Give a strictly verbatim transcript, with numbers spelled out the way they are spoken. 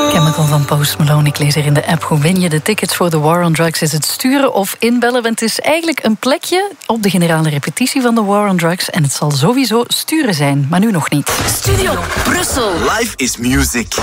Chemical van Post Malone. Ik lees er in de app: hoe win je de tickets voor The War on Drugs? Is het sturen of inbellen? Want het is eigenlijk een plekje op de generale repetitie van The War on Drugs. En het zal sowieso sturen zijn, maar nu nog niet. Studio Brussel. Life is music.